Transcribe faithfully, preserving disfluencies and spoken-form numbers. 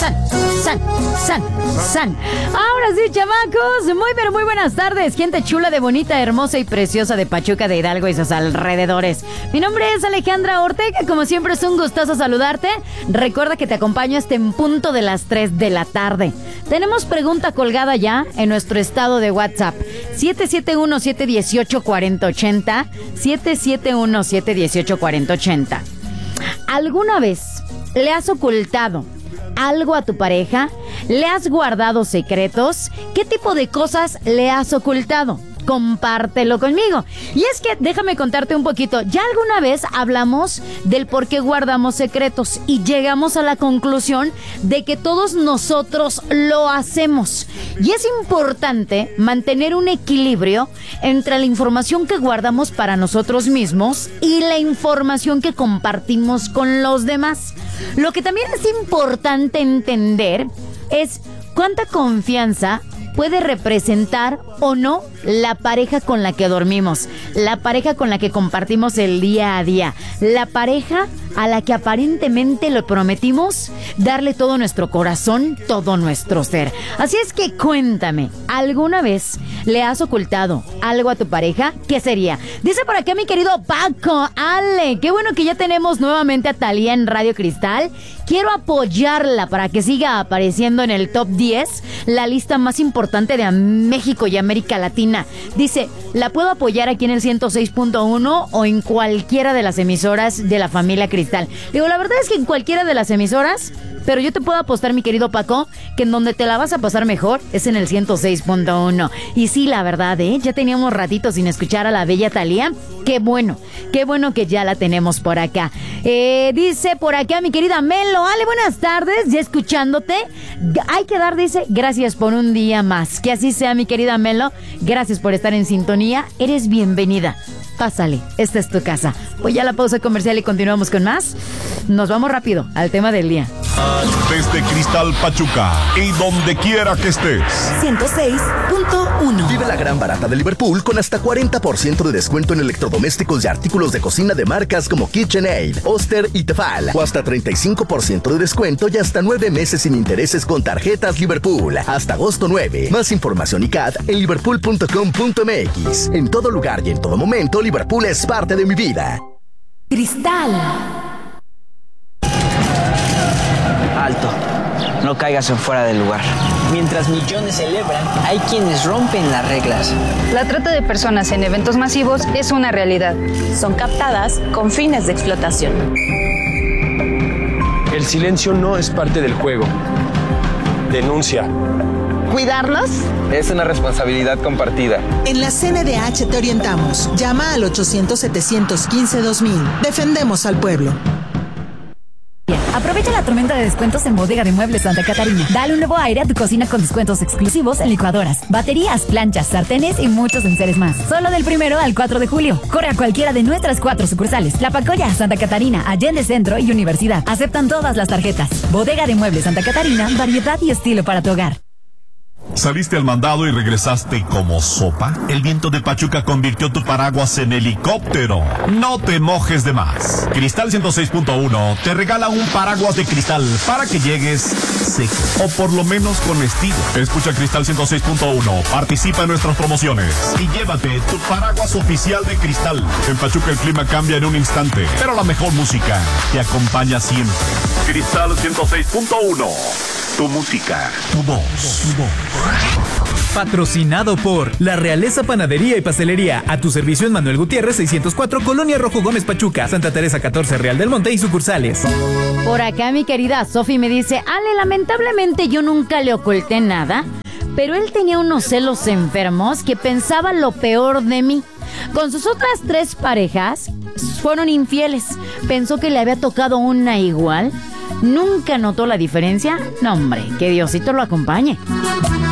san, san, san, san. Ahora sí, chamacos, muy pero muy buenas tardes, gente chula, de bonita, hermosa y preciosa de Pachuca, de Hidalgo y sus alrededores. Mi nombre es Alejandra Ortega, como siempre es un gustazo saludarte. Recuerda que te acompaño hasta en punto de las tres de la tarde. Tenemos pregunta colgada ya en nuestro estado de WhatsApp, siete siete uno, siete uno ocho, cuatro cero ocho cero, siete siete uno, siete uno ocho, cuatro cero ocho cero. ¿Alguna vez le has ocultado algo a tu pareja? ¿Le has guardado secretos? ¿Qué tipo de cosas le has ocultado? Compártelo conmigo. Y es que déjame contarte un poquito. Ya alguna vez hablamos del por qué guardamos secretos y llegamos a la conclusión de que todos nosotros lo hacemos. Y es importante mantener un equilibrio entre la información que guardamos para nosotros mismos y la información que compartimos con los demás. Lo que también es importante entender es cuánta confianza puede representar o no la pareja con la que dormimos, la pareja con la que compartimos el día a día, la pareja a la que aparentemente le prometimos darle todo nuestro corazón, todo nuestro ser. Así es que cuéntame, ¿alguna vez le has ocultado algo a tu pareja? ¿Qué sería? Dice por acá mi querido Paco, Ale, qué bueno que ya tenemos nuevamente a Thalía en Radio Cristal. Quiero apoyarla para que siga apareciendo en el top diez, la lista más importante de México y América Latina. Dice, la puedo apoyar aquí en el ciento seis punto uno o en cualquiera de las emisoras de la familia Cristal. Digo, la verdad es que en cualquiera de las emisoras, pero yo te puedo apostar, mi querido Paco, que en donde te la vas a pasar mejor es en el ciento seis punto uno. Y sí, la verdad, ¿eh? Ya teníamos ratito sin escuchar a la bella Thalía. Qué bueno, qué bueno que ya la tenemos por acá. Eh, dice por acá mi querida Melo, Ale, buenas tardes, ya escuchándote. Hay que dar, dice, gracias por un día más. Que así sea, mi querida Melo. Gracias por estar en sintonía. Eres bienvenida. Pásale, esta es tu casa. Pues ya la pausa comercial y continuamos con más. Nos vamos rápido al tema del día. Desde Cristal Pachuca y donde quiera que estés. ciento seis punto uno. Vive la gran barata de Liverpool con hasta cuarenta por ciento de descuento en electrodomésticos y artículos de cocina de marcas como KitchenAid, Oster y Tefal. O hasta treinta y cinco por ciento de descuento y hasta nueve meses sin intereses con tarjetas Liverpool. Hasta agosto nueve. Más información y C A D en liverpool punto com punto m x. En todo lugar y en todo momento, Liverpool es parte de mi vida. Cristal. Alto, no caigas en fuera del lugar. Mientras millones celebran, hay quienes rompen las reglas. La trata de personas en eventos masivos es una realidad. Son captadas con fines de explotación. El silencio no es parte del juego. Denuncia. ¿Cuidarlos? Es una responsabilidad compartida. En la C N D H te orientamos. Llama al ochocientos, setecientos quince, dos mil. Defendemos al pueblo. Aprovecha la tormenta de descuentos en Bodega de Muebles Santa Catarina. Dale un nuevo aire a tu cocina con descuentos exclusivos en licuadoras, baterías, planchas, sartenes y muchos enseres más. Solo del primero al cuatro de julio. Corre a cualquiera de nuestras cuatro sucursales: La Pacoya, Santa Catarina, Allende Centro y Universidad. Aceptan todas las tarjetas. Bodega de Muebles Santa Catarina, variedad y estilo para tu hogar. ¿Saliste al mandado y regresaste como sopa? El viento de Pachuca convirtió tu paraguas en helicóptero. No te mojes de más. Cristal ciento seis punto uno te regala un paraguas de cristal para que llegues seco, o por lo menos con estilo. Escucha Cristal ciento seis punto uno, participa en nuestras promociones y llévate tu paraguas oficial de Cristal. En Pachuca el clima cambia en un instante, pero la mejor música te acompaña siempre. Cristal ciento seis punto uno. Tu música, tu voz, tu voz. Patrocinado por La Realeza Panadería y Pastelería. A tu servicio en Manuel Gutiérrez seiscientos cuatro, Colonia Rojo Gómez Pachuca, Santa Teresa catorce, Real del Monte y sucursales. Por acá mi querida Sofi me dice, Ale, lamentablemente yo nunca le oculté nada, pero él tenía unos celos enfermos que pensaba lo peor de mí. Con sus otras tres parejas fueron infieles. Pensó que le había tocado una igual. ¿Nunca notó la diferencia? No, hombre, que Diosito lo acompañe.